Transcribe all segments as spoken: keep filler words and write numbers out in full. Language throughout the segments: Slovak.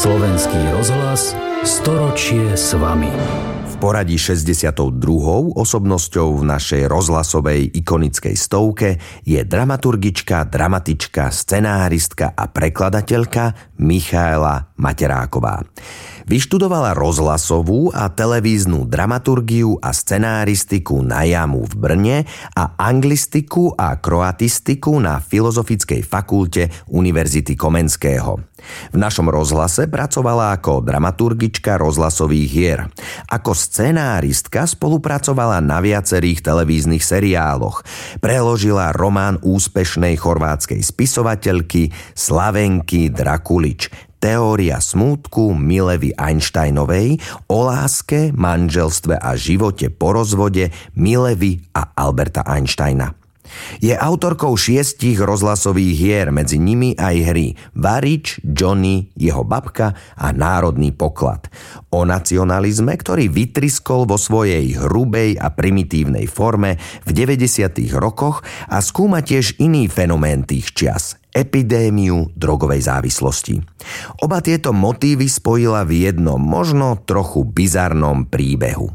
Slovenský rozhlas, storočie s vami. V poradí šesťdesiatou druhou osobnosťou v našej rozhlasovej ikonickej stovke je dramaturgička, dramatička, scenáristka a prekladateľka Michaela Materáková. Vyštudovala rozhlasovú a televíznu dramaturgiu a scenáristiku na JAMU v Brne a anglistiku a kroatistiku na Filozofickej fakulte Univerzity Komenského. V našom rozhlase pracovala ako dramaturgička rozhlasových hier. Ako scenáristka spolupracovala na viacerých televíznych seriáloch. Preložila román úspešnej chorvátskej spisovateľky Slavenky Drakulič Teória smútku Milevy Einsteinovej o láske, manželstve a živote po rozvode Milevy a Alberta Einsteina. Je autorkou šiestich rozhlasových hier, medzi nimi aj hry Varič, Johnny, Jeho babka a Národný poklad. O nacionalizme, ktorý vytriskol vo svojej hrubej a primitívnej forme v deväťdesiatych rokoch a skúma tiež iný fenomén tých čias – epidémiu drogovej závislosti. Oba tieto motívy spojila v jednom, možno trochu bizarnom príbehu.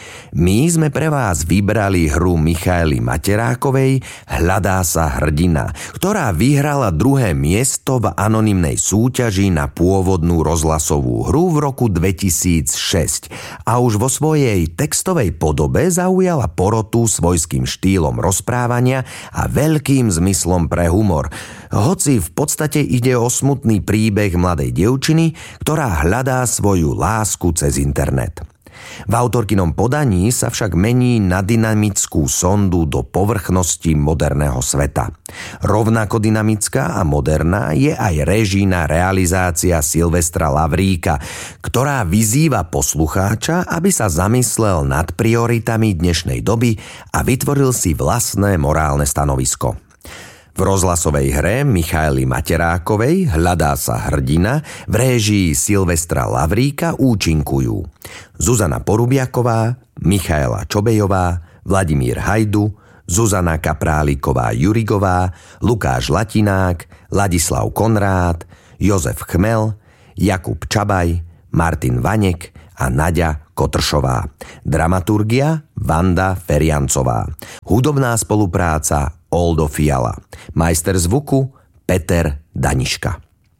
My sme pre vás vybrali hru Michaely Materákovej Hľadá sa hrdina, ktorá vyhrala druhé miesto v anonymnej súťaži na pôvodnú rozhlasovú hru v roku dvetisícšesť a už vo svojej textovej podobe zaujala porotu svojským štýlom rozprávania a veľkým zmyslom pre humor. Hoci v podstate ide o smutný príbeh mladej dievčiny, ktorá hľadá svoju lásku cez internet. V autorkinom podaní sa však mení na dynamickú sondu do povrchnosti moderného sveta. Rovnako dynamická a moderná je aj režijná realizácia Silvestra Lavríka, ktorá vyzýva poslucháča, aby sa zamyslel nad prioritami dnešnej doby a vytvoril si vlastné morálne stanovisko. V rozhlasovej hre Michaely Materákovej Hľadá sa hrdina v réžii Silvestra Lavríka účinkujú Zuzana Porubiaková, Michaela Čobejová, Vladimír Hajdu, Zuzana Kapráliková-Jurigová, Lukáš Latinák, Ladislav Konrád, Jozef Chmel, Jakub Čabaj, Martin Vanek a Naďa Kotršová. Dramaturgia Vanda Feriancová. Hudobná spolupráca Oldo Fiala. Majster zvuku Peter Daniška.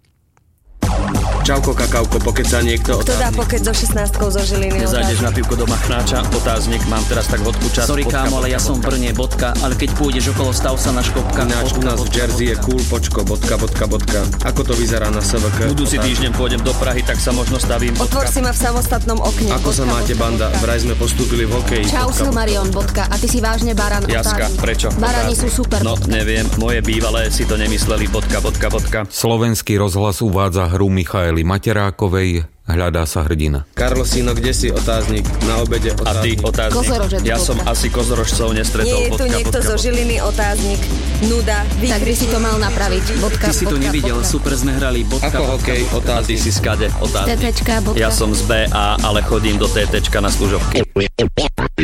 Čauko, kakauko, pokeď sa niekto. Kto dá pokeď so šestnástkou zo Žiliny? Nezájdeš na pivko do Machnáča, otáznik, mám teraz tak vodku čas. Sorry bodka, kámo, ale ja bodka, som v Brne, bodka, ale keď pôjdeš okolo, stav sa na škopka. Ináč u nás v Jersey je cool, počko, bodka, bodka, bodka. Ako to vyzerá na es vé ká? Budúci týždeň pôjdem do Prahy, tak sa možno stavím. Otvor si ma v samostatnom okne. Ako bodka, sa máte bodka, banda? Bodka. Vraj sme postúpili v hokeji. Čau, Silmarion, bodka. A ty si vážne baran? Jaska, prečo? Barani sú super, No, bodka. neviem, moje bývalé si to nemysleli, bodka, bodka, bodka. Slovenský rozhlas uvádza hru Michaely Materákovej Hľadá sa hrdina. Karlosino, kde si otáznik? Na obede otáznik. A ty otáznik? Kozorožec, ja bodka. som asi kozorožcov nestretol. Nie je tu bodka, niekto bodka, zo Žiliny, otáznik. Nuda. Tak by si to mal napraviť. Bodka, Ty si to bodka, nevidel, bodka. super sme hrali. Bodka, Ako bodka, hokej, bodka. otáznik. A ty si skade, otáznik. TTčka, bodka. Ja som z bé á, ale chodím do tétéčka na služobky.